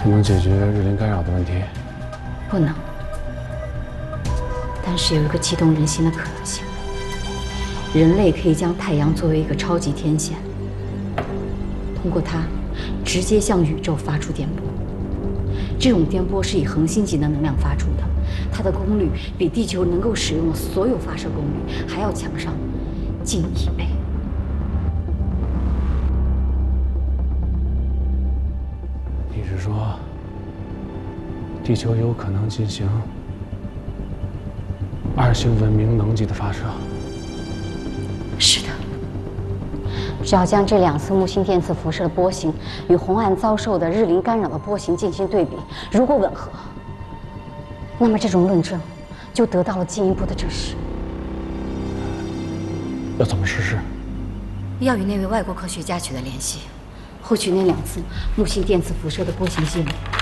就能解决日灵干扰的问题？ 不能。但是有一个激动人心的可能性：人类可以将太阳作为一个超级天线，通过它直接向宇宙发出电波。这种电波是以恒星级的能量发出的，它的功率比地球能够使用的所有发射功率还要强上近1倍。 你是说，地球有可能进行2星文明能级的发射？ 是的。只要将这2次木星电磁辐射的波形与红岸遭受的日灵干扰的波形进行对比，如果吻合，那么这种论证就得到了进一步的证实。 要怎么实施？ 要与那位外国科学家取得联系，获取那2次木星电磁辐射的波形记录。